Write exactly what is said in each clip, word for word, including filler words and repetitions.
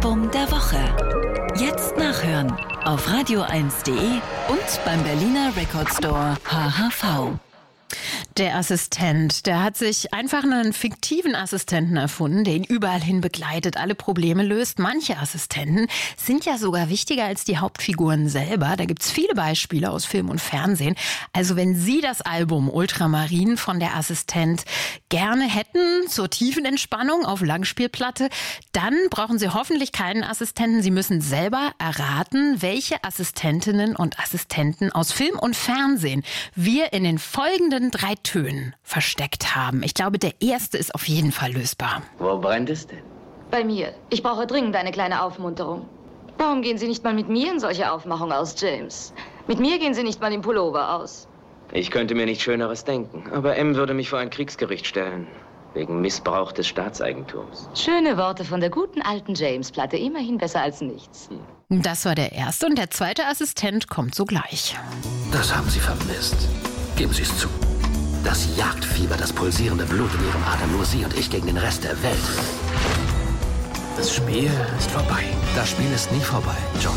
Album der Woche. Jetzt nachhören auf radio eins punkt de und beim Berliner Record Store H H V. Der Assistent, der hat sich einfach einen fiktiven Assistenten erfunden, der ihn überall hin begleitet, alle Probleme löst. Manche Assistenten sind ja sogar wichtiger als die Hauptfiguren selber. Da gibt's viele Beispiele aus Film und Fernsehen. Also wenn Sie das Album Ultramarin von der Assistent gerne hätten, zur tiefen Entspannung auf Langspielplatte, dann brauchen Sie hoffentlich keinen Assistenten. Sie müssen selber erraten, welche Assistentinnen und Assistenten aus Film und Fernsehen wir in den folgenden drei Tönen versteckt haben. Ich glaube, der erste ist auf jeden Fall lösbar. Wo brennt es denn? Bei mir. Ich brauche dringend eine kleine Aufmunterung. Warum gehen Sie nicht mal mit mir in solche Aufmachung aus, James? Mit mir gehen Sie nicht mal im Pullover aus. Ich könnte mir nichts Schöneres denken, aber M würde mich vor ein Kriegsgericht stellen. Wegen Missbrauch des Staatseigentums. Schöne Worte von der guten alten James-Platte. Immerhin besser als nichts. Das war der erste und der zweite Assistent kommt sogleich. Das haben Sie vermisst. Geben Sie es zu. Das Jagdfieber, das pulsierende Blut in Ihrem Atem, nur Sie und ich gegen den Rest der Welt. Das Spiel ist vorbei. Das Spiel ist nie vorbei, John.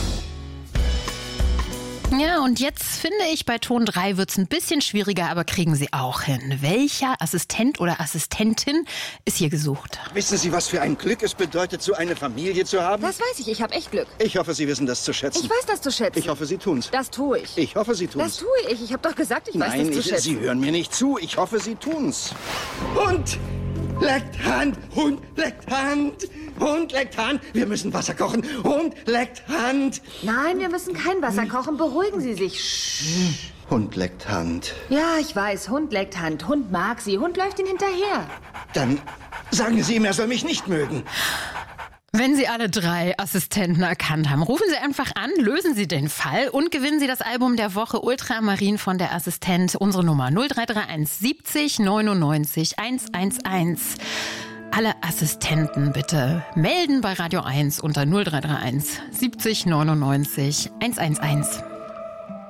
Ja, und jetzt finde ich, bei Ton drei wird's ein bisschen schwieriger, aber kriegen Sie auch hin. Welcher Assistent oder Assistentin ist hier gesucht? Wissen Sie, was für ein Glück es bedeutet, so eine Familie zu haben? Das weiß ich, ich habe echt Glück. Ich hoffe, Sie wissen das zu schätzen. Ich weiß das zu schätzen. Ich hoffe, Sie tun's. Das tue ich. Ich hoffe, Sie tun's. Das tue ich. Ich habe doch gesagt, ich weiß Nein, das zu ich, schätzen. Sie hören mir nicht zu. Ich hoffe, Sie tun's. Hund leckt Hand, Hund leckt Hand, Hund leckt Hand. Wir müssen Wasser kochen. Hund leckt Hand. Nein, wir müssen kein Wasser kochen. Beruhigen Sie sich. Shh. Hund leckt Hand. Ja, ich weiß. Hund leckt Hand. Hund mag sie. Hund läuft ihn hinterher. Dann sagen Sie ihm, er soll mich nicht mögen. Wenn Sie alle drei Assistenten erkannt haben, rufen Sie einfach an, lösen Sie den Fall und gewinnen Sie das Album der Woche Ultramarin von der Assistent. Unsere Nummer null drei drei eins siebzig neunundneunzig hundertelf. Alle Assistenten bitte melden bei Radio eins unter null drei drei eins siebzig neunundneunzig hundertelf.